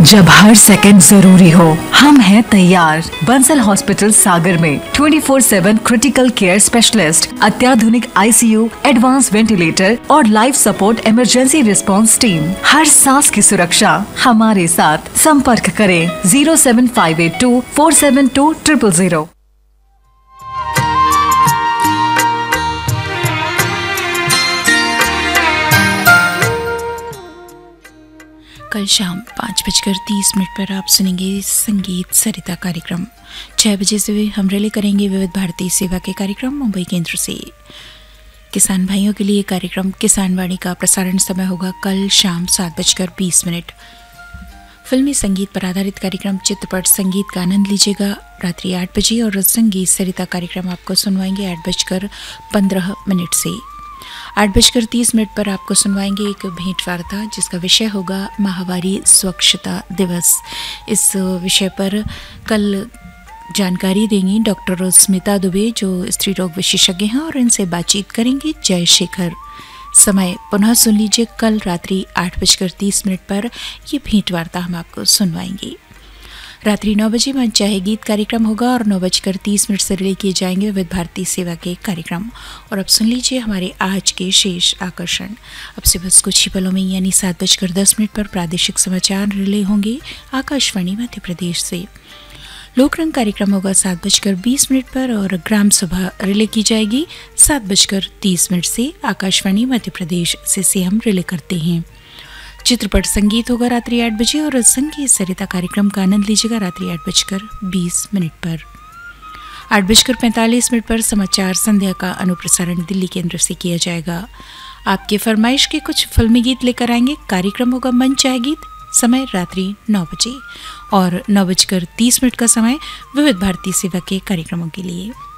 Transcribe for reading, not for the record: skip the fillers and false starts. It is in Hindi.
जब हर सेकंड जरूरी हो, हम हैं तैयार। बंसल हॉस्पिटल सागर में 24/7 क्रिटिकल केयर स्पेशलिस्ट, अत्याधुनिक ICU, एडवांस वेंटिलेटर और life support emergency response team. हर सांस की सुरक्षा हमारे साथ। संपर्क करें 07582 472 000। कल शाम 5:30 पर आप सुनेंगे संगीत सरिता कार्यक्रम। 6 बजे से हम रिले करेंगे विविध भारती सेवा के कार्यक्रम मुंबई केंद्र से। किसान भाइयों के लिए कार्यक्रम किसान वाणी का प्रसारण समय होगा कल शाम 7:20। फिल्मी संगीत पर आधारित कार्यक्रम चित्रपट संगीत का आनंद लीजिएगा रात्रि 8 बजे और संगीत सरिता कार्यक्रम आपको सुनवाएंगे 8:15 से। 8:30 पर आपको सुनवाएंगे एक भेंट वार्ता जिसका विषय होगा माहवारी स्वच्छता दिवस। इस विषय पर कल जानकारी देंगी डॉक्टर स्मिता दुबे जो स्त्री रोग विशेषज्ञ हैं और इनसे बातचीत करेंगे जय शेखर। समय पुनः सुन लीजिए कल रात्रि 8:30 पर ये भेंट वार्ता हम आपको सुनवाएंगे। रात्रि 9 बजे मन चाहे गीत कार्यक्रम होगा और 9:30 से रिले किए जाएंगे विविध भारती सेवा के कार्यक्रम। और अब सुन लीजिए हमारे आज के शेष आकर्षण। अब से बस कुछ ही पलों में यानी 7:10 पर प्रादेशिक समाचार रिले होंगे आकाशवाणी मध्य प्रदेश से। लोकरंग कार्यक्रम होगा 7:20 पर और ग्राम सभा रिले की जाएगी 7:30 से। आकाशवाणी मध्य प्रदेश से हम रिले करते हैं। चित्रपट संगीत होगा रात्रि 8 बजे और संगीत सरिता कार्यक्रम का आनंद लीजिएगा रात्रि 8:20 पर। 8:45 पर समाचार संध्या का अनुप्रसारण दिल्ली केंद्र से किया जाएगा। आपके फरमाइश के कुछ फिल्मी गीत लेकर आएंगे। कार्यक्रम होगा मन चाहे गीत, समय रात्रि 9 बजे और 9:30 का समय विविध भारती सेवा के कार्यक्रमों के लिए।